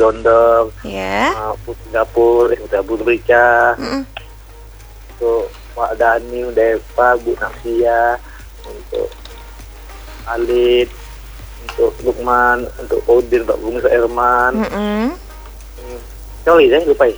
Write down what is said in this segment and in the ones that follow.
Gondok, Putri Dapur Berica, untuk Pak Dani, Deva, Bu Nafsia, untuk Alid, untuk Lukman, untuk Odin, Pak Bung Herman. Sorry, saya lupa ya.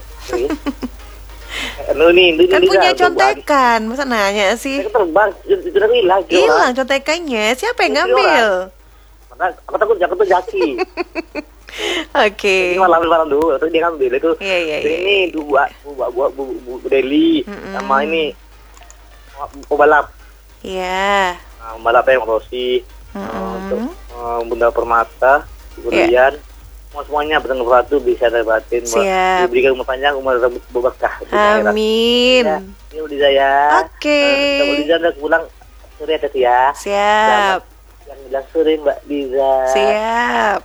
Kan punya contekan, masa nanya sih? Terbang, sudah hilang contekannya. Siapa yang ngambil? Aku takut Jaki. Oke. Malam dulu, terus dia ngambil itu. Ini dua Bu Deli, sama ini pembalap. Iya. Pembalap yang Rosi, untuk Bunda Permata, kemudian semuanya bertanggung satu bisa dapatin. Diberikan umur panjang, umur berkah. Amin. Ya, ini udah saya. Oke. Mbak Diza udah pulang sore tadi ya. Siap. Yang bilang sore Mbak Diza. Siap.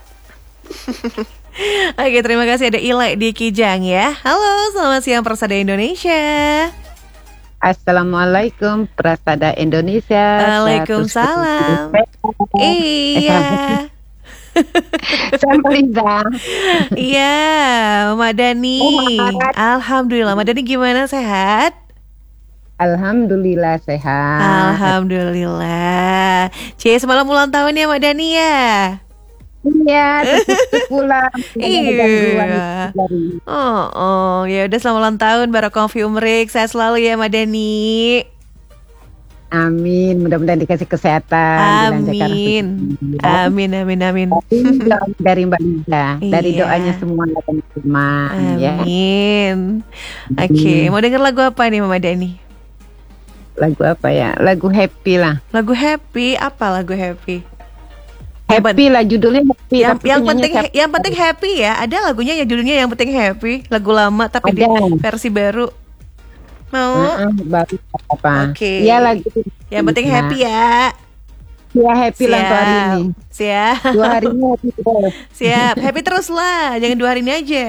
Oke, terima kasih. Ada Ile di Kijang ya. Halo, selamat siang Persada Indonesia. Assalamualaikum Persada Indonesia. Waalaikumsalam. Iya. Sama Liza. Iya, Mama Dani. Alhamdulillah, Mama Dani gimana, sehat? Alhamdulillah sehat. Alhamdulillah. Semalam ulang tahun ya Mama Dani ya? Iya, terus pulang. Iya. Ya udah selamat ulang tahun, Barakallahu fi umrik. Sehat selalu ya Mama Dani. Amin, mudah-mudahan dikasih kesehatan. Amin. Dari Mbak Liza, dari doanya semua akan terima. Amin. Oke, mau denger lagu apa nih Mama Dani? Lagu apa ya? Lagu happy lah. Lagu happy, apa lagu happy? Happy lah judulnya happy. Yang penting happy ya. Ada lagunya yang judulnya yang penting happy, lagu lama tapi di versi baru. Mau? Baru apa? Oke. Iya lagi. Yang penting happy ya. Ya happy lah 2 hari ini. Siap. 2 hari ini happy terus. Siap. Happy terus lah. Jangan 2 hari ini aja.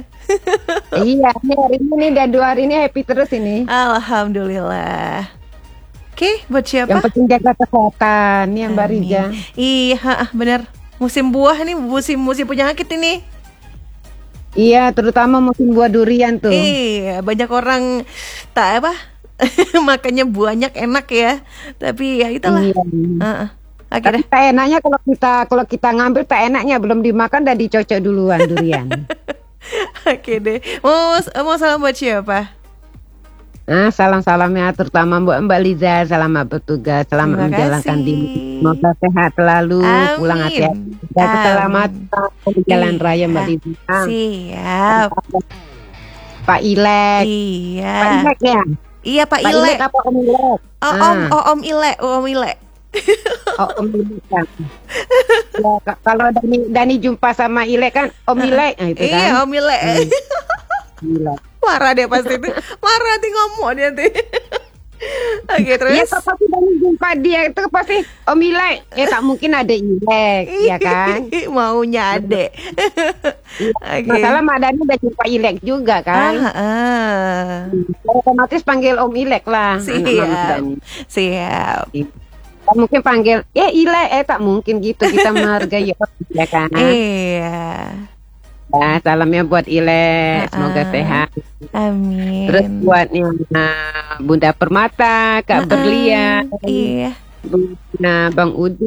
Iya, hari ini dan 2 hari ini happy terus ini. Alhamdulillah. Oke, buat siapa? Yang penting jaga kesehatan ya Mbak Riza. Iya, benar. Musim buah nih, musim penyakit ini. Iya, terutama musim buah durian tuh. Iya, banyak orang makannya banyak enak ya. Tapi ya itulah. Iya. Tapi tak enaknya kalau kita ngambil tak enaknya belum dimakan udah dicocok duluan durian. Oke deh. Mau salam buat siapa? Salam-salamnya terutama buat Mbak Liza, selamat bertugas, selamat menjalankan diri. Semoga sehat selalu, pulang hati-hati. Keselamatan di jalan raya Mbak Liza. Siap. Pak Ilek. Iya. Pak Ilek ya? Iya Pak Ilek. Apa Om Ilek? Om Ilek, Om Ilek. Om Ilek kan. Ya, kalau Dani jumpa sama Ilek kan Om Ilek, itu kan. Iya Om Ilek. Gila. Marah dia pasti tuh. Marah nanti ngomong dia nanti. Oke, terus. Iya, pasti Dani jumpa dia itu pasti Om Ilek. Tak mungkin ada Ilek, ya kan? Maunya adek. Masalah Mak Dani udah jumpa Ilek juga kan? Otomatis panggil Om Ilek lah. Siap. Tak mungkin panggil Ilek, tak mungkin gitu. Kita menghargai ya kan? Iya. Ya, salamnya buat Ilek, semoga sehat. Amin. Terus buatnya Bunda Permata, Kak Berlian, iya. Bang Udin,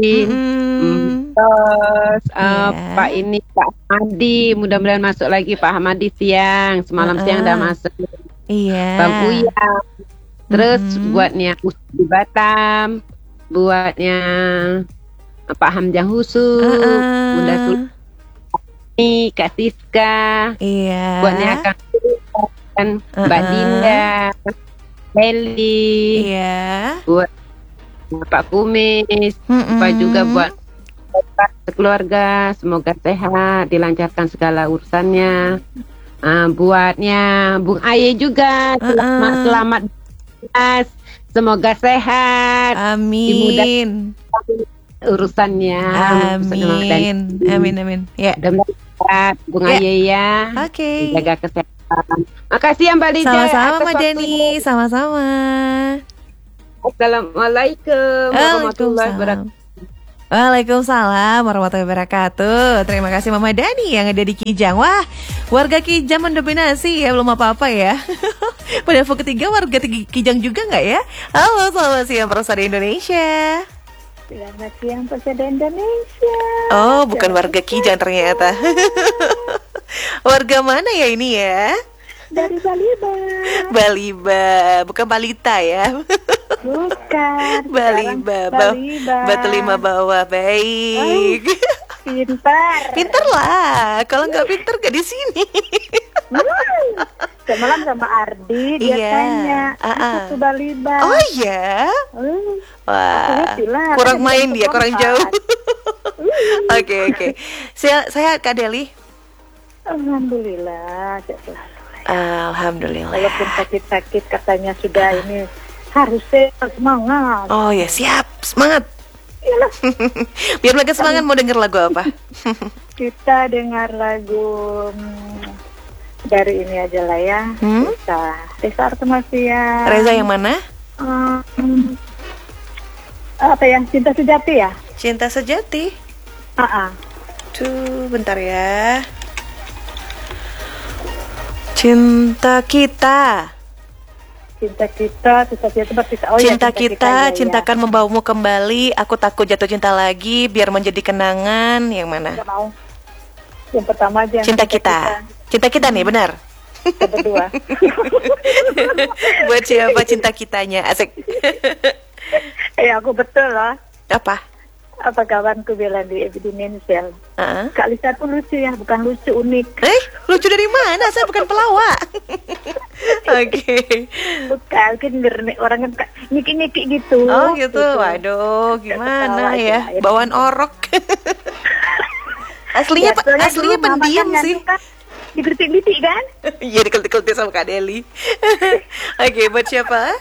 terus Pak Ahmadi, mudah-mudahan masuk lagi Pak Ahmadi siang, semalam siang udah masuk. Iya. Bang Uya, terus buatnya di Batam, buatnya Pak Hamzah Husu, Bunda Kak Siska, iya. Buatnya kan Mbak Dinda, Heli, iya. Buat Pak Kumis, juga buat keluarga, semoga sehat, dilancarkan segala urusannya. Buatnya Bung Aye juga, selamat semoga sehat, amin. Urusannya, amin. Ya. Bung Aye ya. Oke. Jaga kesehatan. Makasih ya Mbak Liza. Sama-sama Mbak Deni, sama-sama. Assalamualaikum warahmatullahi wabarakatuh. Waalaikumsalam warahmatullahi wabarakatuh. Terima kasih Mama Dani yang ada di Kijang. Wah, warga Kijang mendominasi ya, belum apa-apa ya. Pada info ketiga warga Kijang juga nggak ya? Halo, selamat siang Persada Indonesia. Selamat siang Persada Indonesia. Oh, bukan warga Kijang ternyata. Warga mana ya ini ya? Dari Baliba. Baliba, bukan balita ya? Bukan. Baliba. Batu Lima Bawah, baik. Pintar lah. Kalau nggak pintar nggak di sini. Semalam sama Ardi dia tanya, aku Baliba. Oh iya. Wah, kurang main dia, kurang jauh. Oke. Sehat Kak Deli? Alhamdulillah, Alhamdulillah. Walaupun sakit-sakit katanya sudah ini harus semangat. Oh ya, siap, semangat. Biar mereka semangat, mau denger lagu apa? Kita dengar lagu dari ini aja lah ya. Reza Artamevia. Reza yang mana? Apa ya? Cinta Sejati ya? Cinta Sejati. Tuh, bentar ya. Cinta kita. Cinta kita. Oh cinta ya, kita, ya, cintakan membawamu kembali. Aku takut jatuh cinta lagi, biar menjadi kenangan. Yang mana? Nggak mau. Yang pertama aja. Cinta kita. Cinta kita nih, benar? Yang kedua. Buat siapa cinta kitanya? Asik. Aku betul loh. Apa kawanku bilang di Evidential. Kak Lisa tuh lucu ya, bukan lucu, unik. Lucu dari mana? Saya bukan pelawak. Oke. Bukan, orang kan nyiki-nyiki gitu. Oh gitu. Waduh, gimana ya? Bawaan orok. Aslinya pendiam sih. Digelitik-gelitik kan? Iya, digelitik-gelitik sama Kak Deli. Oke, buat siapa?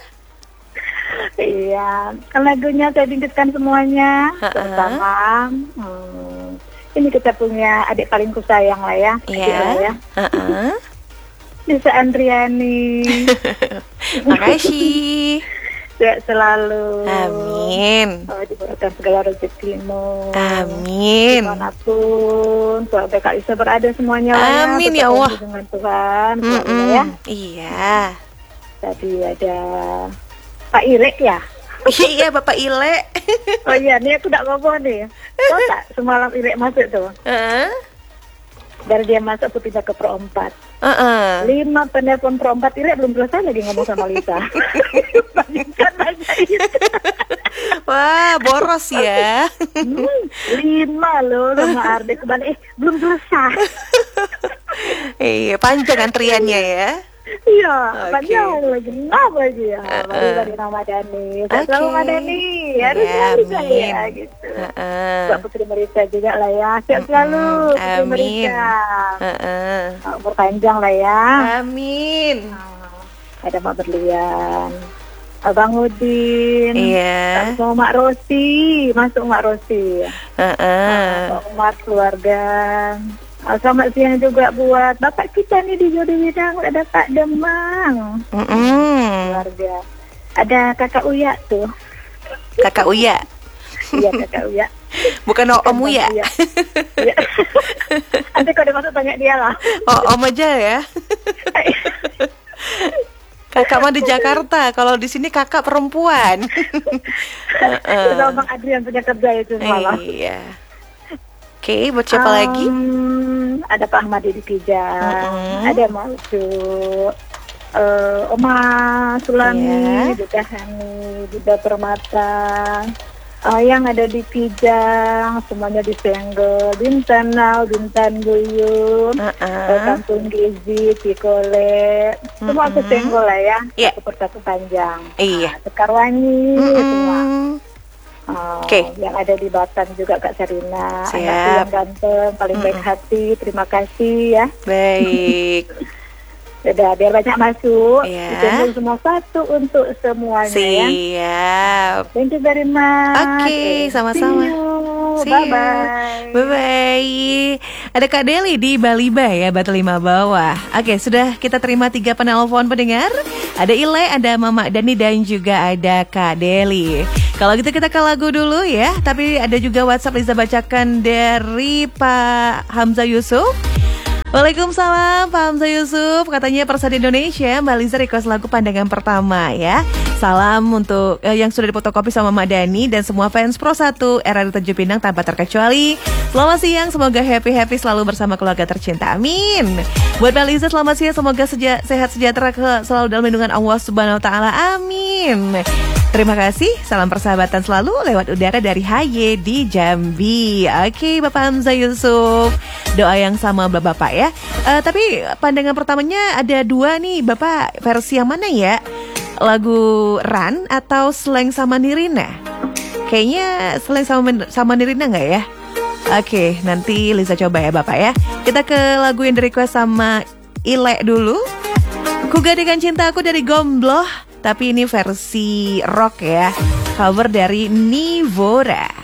Iya, lagunya saya bingkiskan semuanya. Pertama, ini kita punya adik paling kusayang lah ya. Iya. Lisa Andriani. Makasih. Sehat selalu. Amin. Diberikan segala rezekimu. Amin. Dimanapun keluarga Kak Lisa berada semuanya lah. Amin ya Allah. Dengan Tuhan. Ya. Iya. Tadi ada Pak Ilek ya? Iya, Bapak Ile. Oh iya, nih aku tak ngomong nih. Tahu tak semalam Ilek masuk tuh? Dari dia masuk aku pindah ke Pro 4. 5 penelpon Pro 4 Ilek belum selesai lagi ngomong sama Lisa. Bandingkan aja itu. Wah, boros ya. 5 loh sama Arde kembali. Belum selesai. Iya, panjang antriannya ya. Iya, panjang lagi. Apa aja ya? Dari nama Dani. Selalu Mama Dani. Harus selalu saya gitu. Mbak Putri Merisa juga lah ya. Sehat selalu Putri Merisa. Umur panjang lah ya. Amin. Ada Mak Berlian, Abang Udin. Iya. Sama Mak Rosi. Masuk Mak Rosi. Umat keluarga. Selamat siang juga buat bapak kita nih di Jodoh Widang. Ada Pak Demang. Keluarga. Ada Kakak Uya tuh. Kakak Uya. Iya, Kakak Uya. Bukan Om Uya. Iya. Nanti kalau dia masuk tanya dia lah. Oh, Om aja ya. Kakak mah di Jakarta, kalau di sini kakak perempuan. Sama Bang Adrian punya kerja itu malah. Iya. Oke, buat siapa lagi? Ada Pak Ahmadi di Kijang, ada Mausu, Oma Sulami, Duda Hani, Duda Permata, yang ada di Kijang, semuanya di Senggol, Bintan Nau, Bintan Buyut, Kampung Gizi, Cikole, semua ke Senggol lah ya, satu persatu panjang. Sekarwangi, semua. Yang ada di Batam juga Kak Serina, anakku yang ganteng, paling baik hati, terima kasih ya. Baik. Udah, biar banyak masuk. Ditunggu semua satu untuk semuanya. Siap. Thank you very much. Oke, sama-sama. Bye-bye. Bye-bye. Ada Kak Deli di Baliba ya, Batu Lima Bawah. Oke, sudah kita terima 3 penelpon pendengar. Ada Ile, ada Mama Dani, dan juga ada Kak Deli. Kalau gitu kita ke lagu dulu ya. Tapi ada juga WhatsApp Liza bacakan dari Pak Hamzah Yusuf. Waalaikumsalam Pak Hamzah Yusuf. Katanya Persada Indonesia, Mbak Liza request lagu Pandangan Pertama ya. Salam untuk yang sudah difotokopi sama Mama Dani dan semua fans Pro 1 RRI Tanjung Pinang tanpa terkecuali. Selamat siang, semoga happy selalu bersama keluarga tercinta. Amin. Buat Mbak Liza selamat siang, semoga sehat sejahtera selalu dalam lindungan Allah Subhanahu wa taala. Amin. Terima kasih, salam persahabatan selalu lewat udara dari HY di Jambi. Oke, Bapak Hamzah Yusuf, doa yang sama Bapak ya. Tapi pandangan pertamanya ada dua nih, Bapak versi yang mana ya? Lagu Run atau Seleng sama Nirina? Kayaknya Seleng sama Nirina nggak ya? Oke, nanti Liza coba ya Bapak ya. Kita ke lagu yang di request sama Ile dulu. Kugadekan Cintaku dari Gombloh. Tapi ini versi rock ya, cover dari Nivora.